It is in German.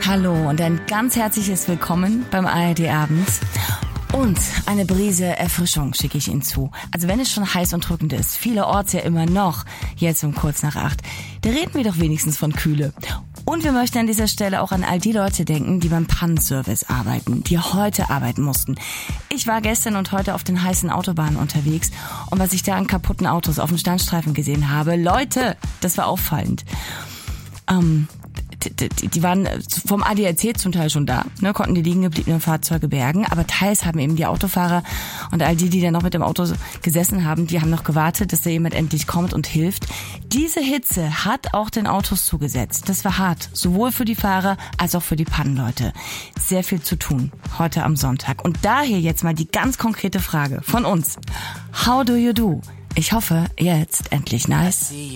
Hallo und ein ganz herzliches Willkommen beim ARD-Abend. Und eine Brise Erfrischung schicke ich Ihnen zu. Also wenn es schon heiß und drückend ist, vielerorts ja immer noch, jetzt um kurz nach 8, da reden wir doch wenigstens von Kühle. Und wir möchten an dieser Stelle auch an all die Leute denken, die beim Pannenservice arbeiten, die heute arbeiten mussten. Ich war gestern und heute auf den heißen Autobahnen unterwegs und was ich da an kaputten Autos auf dem Standstreifen gesehen habe, Leute, das war auffallend. Die waren vom ADAC zum Teil schon da, ne, konnten die liegen gebliebenen Fahrzeuge bergen, aber teils haben eben die Autofahrer und all die da noch mit dem Auto gesessen haben, die haben noch gewartet, dass da jemand endlich kommt und hilft. Diese Hitze hat auch den Autos zugesetzt. Das war hart, sowohl für die Fahrer als auch für die Pannenleute. Sehr viel zu tun, heute am Sonntag. Und daher jetzt mal die ganz konkrete Frage von uns. How do you do? Ich hoffe, jetzt endlich nice.